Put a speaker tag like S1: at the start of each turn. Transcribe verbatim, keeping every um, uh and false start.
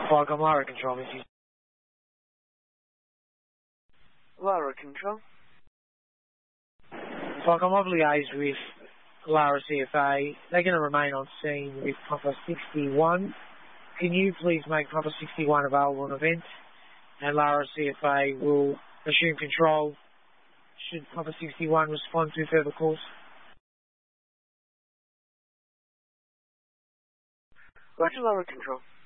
S1: Falcon Lara Control, Missus
S2: Lara Control.
S1: Falcon, I've liaised with Lara C F A. They're going to remain on scene with Papa sixty-one. Can you please make Papa sixty-one available on event? And Lara C F A will assume control should Papa sixty-one respond to further calls.
S2: Roger, Lara Control.